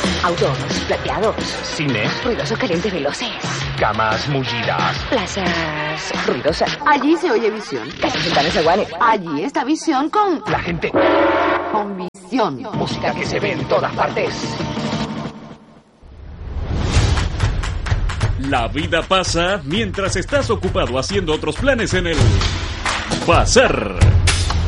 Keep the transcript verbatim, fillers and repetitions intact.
Autos plateados. Cine. Ruidosos, calientes, veloces. Camas mullidas. Plazas ruidosas. Allí se oye Visión. Casas ventanas aguanes. Allí está Visión con... La gente. Con Visión. Música que se ve en todas partes. La vida pasa mientras estás ocupado haciendo otros planes en el Bazar.